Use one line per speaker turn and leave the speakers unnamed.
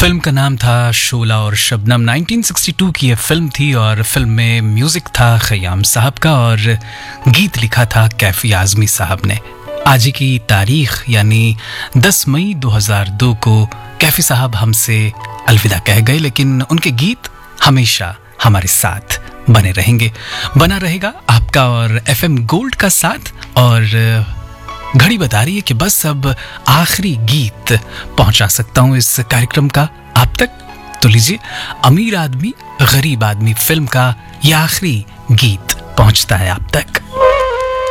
Film का नाम था शोला और शबनम। 1962 की ये फिल्म थी और फिल्म में म्यूजिक था खयाम साहब का और गीत लिखा था कैफी आजमी साहब ने। आज की तारीख यानी 10 मई 2002 को कैफी साहब हमसे अलविदा कह गए, लेकिन उनके गीत हमेशा हमारे साथ बने रहेंगे। बना रहेगा आपका और FM गोल्ड का साथ। और घड़ी बता रही है कि बस अब आखिरी गीत पहुंचा सकता हूं इस कार्यक्रम का आप तक। तो लीजिए, अमीर आदमी गरीब आदमी फिल्म का यह आखिरी गीत पहुंचता है आप तक।